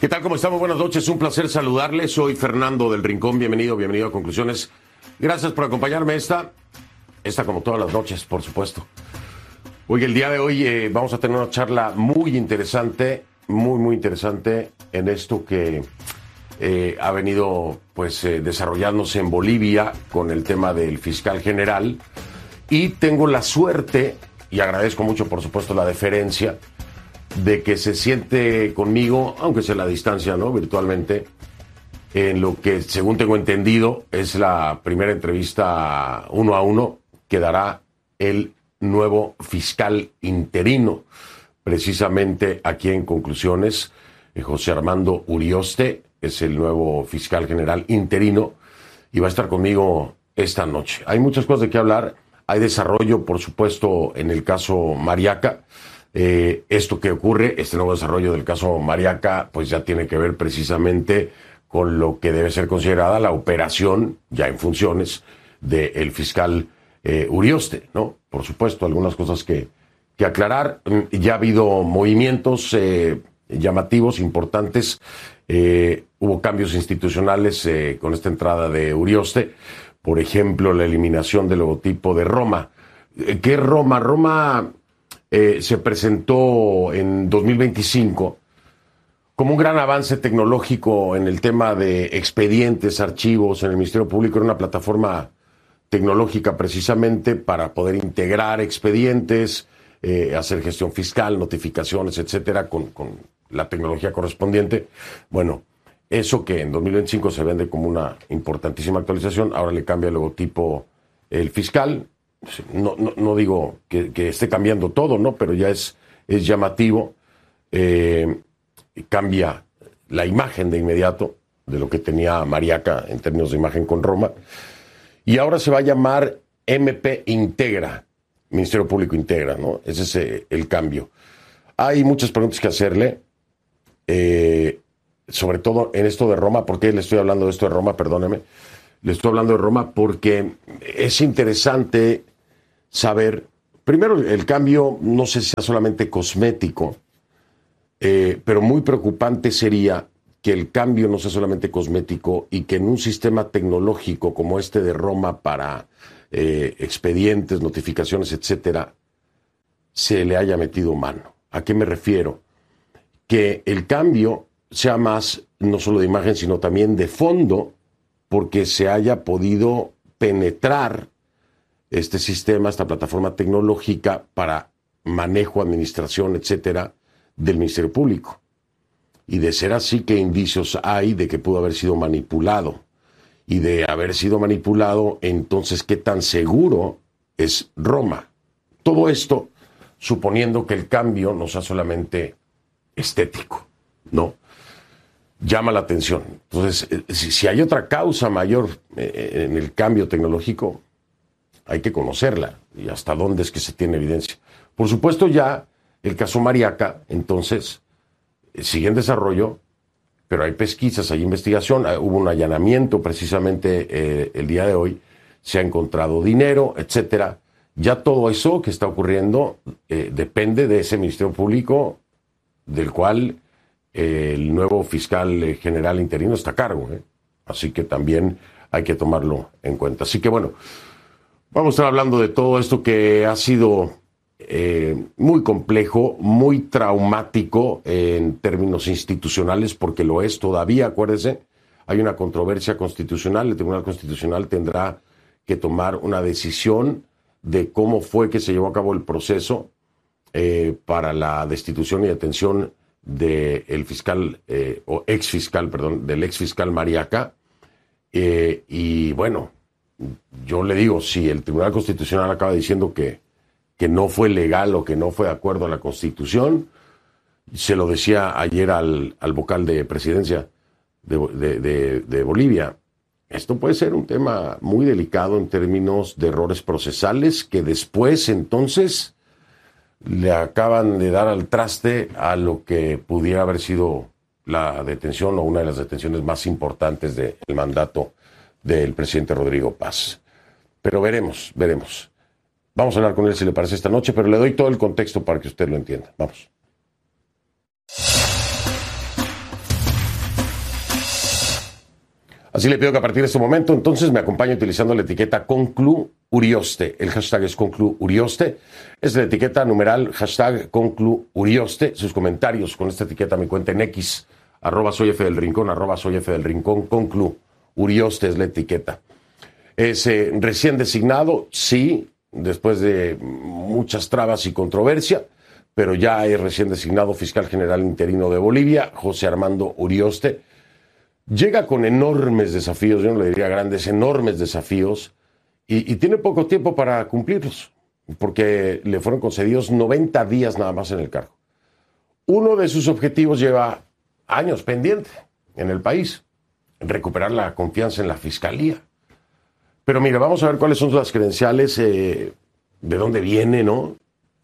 ¿Qué tal? ¿Cómo estamos? Buenas noches, un placer saludarles. Soy Fernando del Rincón, bienvenido a Conclusiones. Gracias por acompañarme esta como todas las noches, por supuesto. Hoy, el día de hoy, vamos a tener una charla muy interesante, muy interesante en esto que ha venido desarrollándose en Bolivia con el tema del fiscal general. Y tengo la suerte, y agradezco mucho, por supuesto, la deferencia, de que se siente conmigo, aunque sea a la distancia, ¿no? Virtualmente, en lo que, según tengo entendido, es la primera entrevista 1 a 1 que dará el nuevo fiscal interino, precisamente aquí en Conclusiones. José Armando Urioste es el nuevo fiscal general interino y va a estar conmigo esta noche. Hay muchas cosas de qué hablar, hay desarrollo, por supuesto, en el caso Mariaca. Esto que ocurre, este nuevo desarrollo del caso Mariaca, pues ya tiene que ver precisamente con lo que debe ser considerada la operación, ya en funciones, del fiscal Urioste, ¿no? Por supuesto, algunas cosas que aclarar. Ya ha habido movimientos llamativos, importantes. Hubo cambios institucionales con esta entrada de Urioste. Por ejemplo, la eliminación del logotipo de Roma. ¿Qué es Roma? Roma se presentó en 2025 como un gran avance tecnológico en el tema de expedientes, archivos en el Ministerio Público. Era una plataforma tecnológica precisamente para poder integrar expedientes, hacer gestión fiscal, notificaciones, etcétera, con la tecnología correspondiente. Bueno, eso que en 2025 se vende como una importantísima actualización, ahora le cambia el logotipo el fiscal. No digo que esté cambiando todo, ¿no? Pero ya es llamativo. Cambia la imagen de inmediato de lo que tenía Mariaca en términos de imagen con Roma. Y ahora se va a llamar MP Integra, Ministerio Público Integra, ¿no? Ese es el cambio. Hay muchas preguntas que hacerle, sobre todo en esto de Roma. ¿Por qué le estoy hablando de esto de Roma? Perdóneme. Le estoy hablando de Roma porque es interesante saber, primero, el cambio no sé si sea solamente cosmético, pero muy preocupante sería que el cambio no sea solamente cosmético y que en un sistema tecnológico como este de Roma para expedientes, notificaciones, etcétera, se le haya metido mano. ¿A qué me refiero? Que el cambio sea más, no solo de imagen, sino también de fondo, porque se haya podido penetrar este sistema, esta plataforma tecnológica para manejo, administración, etcétera, del Ministerio Público. Y de ser así, ¿qué indicios hay de que pudo haber sido manipulado? Y de haber sido manipulado, entonces, ¿qué tan seguro es Roma? Todo esto suponiendo que el cambio no sea solamente estético, ¿no? Llama la atención. Entonces, si hay otra causa mayor en el cambio tecnológico, hay que conocerla y hasta dónde es que se tiene evidencia. Por supuesto, ya el caso Mariaca, entonces, sigue en desarrollo, pero hay pesquisas, hay investigación, hubo un allanamiento precisamente el día de hoy, se ha encontrado dinero, etcétera. Ya todo eso que está ocurriendo depende de ese Ministerio Público del cual el nuevo fiscal general interino está a cargo, Así que también hay que tomarlo en cuenta. Así que bueno, vamos a estar hablando de todo esto que ha sido muy complejo, muy traumático en términos institucionales, porque lo es todavía. Acuérdense, hay una controversia constitucional. El Tribunal Constitucional tendrá que tomar una decisión de cómo fue que se llevó a cabo el proceso para la destitución y detención del fiscal, o exfiscal, perdón, del exfiscal Mariaca. Y bueno, yo le digo, si el Tribunal Constitucional acaba diciendo que no fue legal o que no fue de acuerdo a la Constitución, se lo decía ayer al vocal de presidencia de Bolivia, esto puede ser un tema muy delicado en términos de errores procesales que después entonces le acaban de dar al traste a lo que pudiera haber sido la detención o una de las detenciones más importantes del mandato del presidente Rodrigo Paz. Pero veremos. Vamos a hablar con él si le parece esta noche, pero le doy todo el contexto para que usted lo entienda. Vamos. Así le pido que a partir de este momento entonces me acompañe utilizando la etiqueta ConcluUrioste. El hashtag es ConcluUrioste. Es la etiqueta numeral hashtag ConcluUrioste. Sus comentarios con esta etiqueta mi cuenta en X, @soy F del Rincón, @soy F del Rincón, ConcluUrioste es la etiqueta. Es recién designado, sí, después de muchas trabas y controversia, pero ya es recién designado fiscal general interino de Bolivia, José Armando Urioste. Llega con enormes desafíos, yo no le diría grandes, enormes desafíos, y tiene poco tiempo para cumplirlos, porque le fueron concedidos 90 días nada más en el cargo. Uno de sus objetivos lleva años pendiente en el país, recuperar la confianza en la fiscalía. Pero mira, vamos a ver cuáles son las credenciales, de dónde viene, ¿no?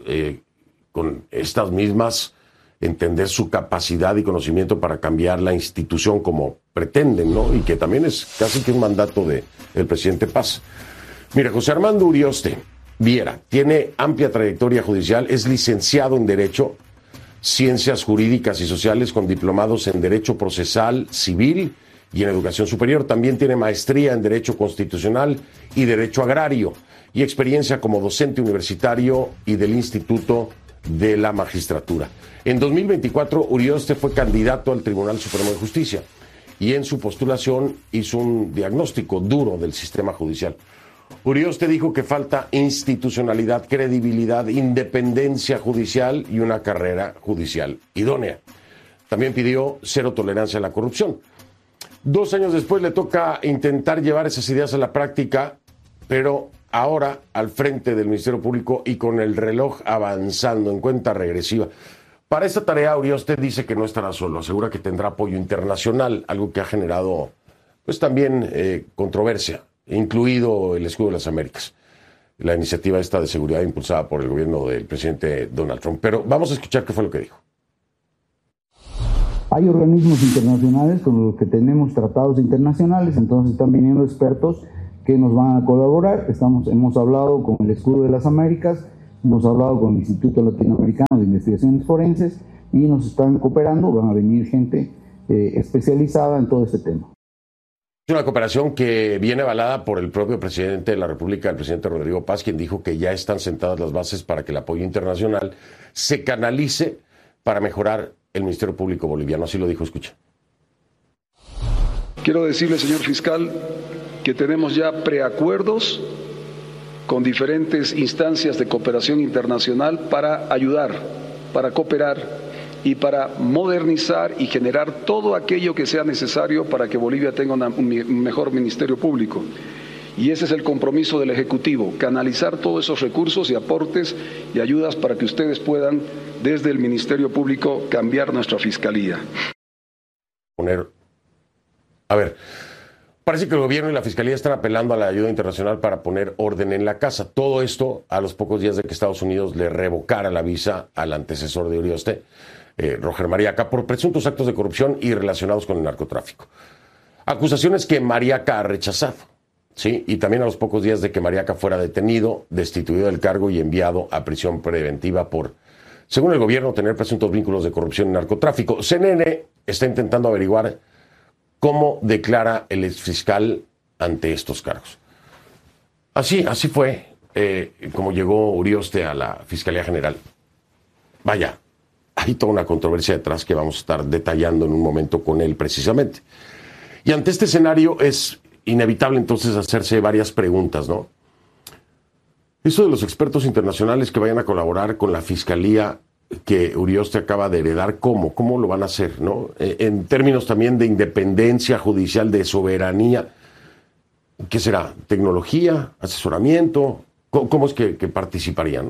Con estas mismas, entender su capacidad y conocimiento para cambiar la institución como pretenden, ¿no? Y que también es casi que un mandato del presidente Paz. Mira, José Armando Urioste Viera tiene amplia trayectoria judicial, es licenciado en Derecho, Ciencias Jurídicas y Sociales con diplomados en Derecho Procesal Civil y en Educación Superior. También tiene maestría en Derecho Constitucional y Derecho Agrario y experiencia como docente universitario y del Instituto de la Magistratura. En 2024, Urioste fue candidato al Tribunal Supremo de Justicia y en su postulación hizo un diagnóstico duro del sistema judicial. Urioste dijo que falta institucionalidad, credibilidad, independencia judicial y una carrera judicial idónea. También pidió cero tolerancia a la corrupción. 2 años después le toca intentar llevar esas ideas a la práctica, pero ahora al frente del Ministerio Público y con el reloj avanzando en cuenta regresiva. Para esta tarea, Urioste dice que no estará solo, asegura que tendrá apoyo internacional, algo que ha generado pues también controversia, incluido el Escudo de las Américas, la iniciativa esta de seguridad impulsada por el gobierno del presidente Donald Trump. Pero vamos a escuchar qué fue lo que dijo. Hay organismos internacionales con los que tenemos tratados internacionales, entonces están viniendo expertos que nos van a colaborar. Hemos hablado con el Escudo de las Américas, hemos hablado con el Instituto Latinoamericano de Investigaciones Forenses y nos están cooperando, van a venir gente especializada en todo este tema. Es una cooperación que viene avalada por el propio presidente de la República, el presidente Rodrigo Paz, quien dijo que ya están sentadas las bases para que el apoyo internacional se canalice para mejorar el Ministerio Público boliviano. Así lo dijo, escucha. Quiero decirle, señor fiscal, que tenemos ya preacuerdos con diferentes instancias de cooperación internacional para ayudar, para cooperar y para modernizar y generar todo aquello que sea necesario para que Bolivia tenga un mejor Ministerio Público. Y ese es el compromiso del Ejecutivo, canalizar todos esos recursos y aportes y ayudas para que ustedes puedan, desde el Ministerio Público, cambiar nuestra Fiscalía. A ver, parece que el gobierno y la Fiscalía están apelando a la ayuda internacional para poner orden en la casa. Todo esto a los pocos días de que Estados Unidos le revocara la visa al antecesor de Urioste, Roger Mariaca, por presuntos actos de corrupción y relacionados con el narcotráfico. Acusaciones que Mariaca ha rechazado. Sí, y también a los pocos días de que Mariaca fuera detenido, destituido del cargo y enviado a prisión preventiva por, según el gobierno, tener presuntos vínculos de corrupción y narcotráfico. CNN está intentando averiguar cómo declara el exfiscal ante estos cargos. Así fue como llegó Urioste a la Fiscalía General. Vaya, hay toda una controversia detrás que vamos a estar detallando en un momento con él precisamente. Y ante este escenario es inevitable entonces hacerse varias preguntas, ¿no? Eso de los expertos internacionales que vayan a colaborar con la Fiscalía que Urioste acaba de heredar, ¿cómo lo van a hacer, ¿no? En términos también de independencia judicial, de soberanía, ¿qué será? ¿Tecnología? ¿Asesoramiento? ¿Cómo es que participarían?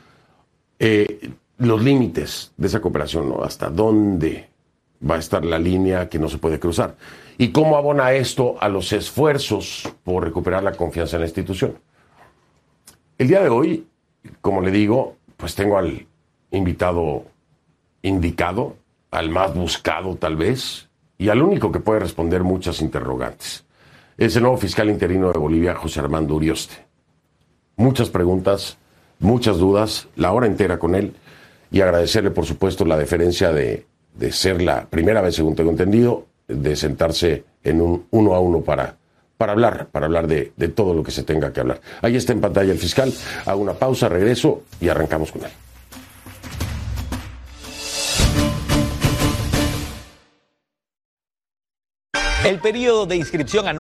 Los límites de esa cooperación, ¿no? ¿Hasta dónde va a estar la línea que no se puede cruzar? ¿Y cómo abona esto a los esfuerzos por recuperar la confianza en la institución? El día de hoy, como le digo, pues tengo al invitado indicado, al más buscado tal vez, y al único que puede responder muchas interrogantes. Es el nuevo fiscal interino de Bolivia, José Armando Urioste. Muchas preguntas, muchas dudas, la hora entera con él, y agradecerle, por supuesto, la deferencia de ser la primera vez, según tengo entendido, de sentarse en un 1 a 1 para hablar de todo lo que se tenga que hablar. Ahí está en pantalla el fiscal. Hago una pausa, regreso y arrancamos con él. El periodo de inscripción anual